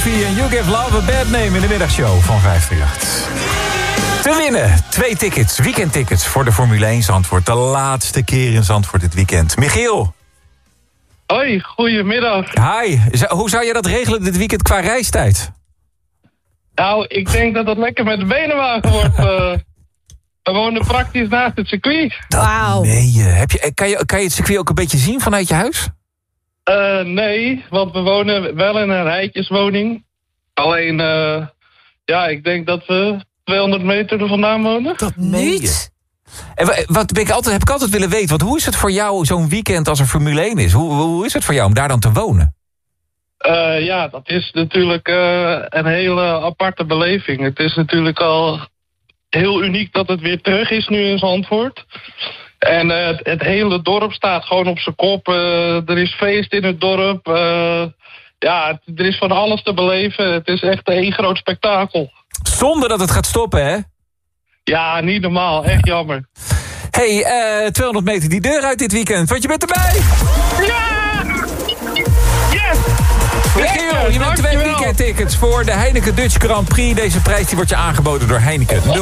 Sophie en You Give Love a Bad Name in de middagshow van 538. Te winnen 2 tickets, weekendtickets voor de Formule 1 Zandvoort. De laatste keer in Zandvoort dit weekend. Michiel. Hoi, goedemiddag. Hi, hoe zou je dat regelen dit weekend qua reistijd? Nou, ik denk dat het lekker met de benenwagen wordt. We wonen praktisch naast het circuit. Wauw. Nee, kan je het circuit ook een beetje zien vanuit je huis? Nee, want we wonen wel in een rijtjeswoning. Alleen, ik denk dat we 200 meter er vandaan wonen. Dat meen je. En wat heb ik altijd willen weten, want hoe is het voor jou zo'n weekend als er Formule 1 is? Hoe is het voor jou om daar dan te wonen? Dat is natuurlijk een hele aparte beleving. Het is natuurlijk al heel uniek dat het weer terug is nu in Zandvoort. En het hele dorp staat gewoon op zijn kop. Er is feest in het dorp. Er is van alles te beleven. Het is echt één groot spektakel. Zonder dat het gaat stoppen, hè? Ja, niet normaal. Echt jammer. Hey, 200 meter die deur uit dit weekend, want je bent erbij! Ja! Yes! Michiel, je bent 2 weekendtickets voor de Heineken Dutch Grand Prix. Deze prijs die wordt je aangeboden door Heineken 0.0.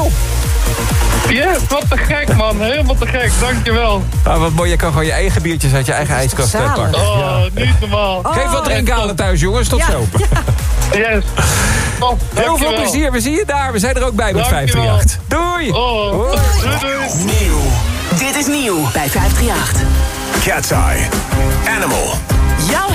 Yes, wat te gek, man. Helemaal te gek. Dankjewel. Ah, wat mooi, je kan gewoon je eigen biertjes uit je eigen ijskast pakken. Oh, niet normaal. Geef wat drinken halen thuis, jongens. Tot zo. Yes. Top, heel veel plezier. We zien je daar. We zijn er ook bij met 538. Doei. Doei. Nieuw. Dit is nieuw bij 538. Cat's Eye. Animal. Jouw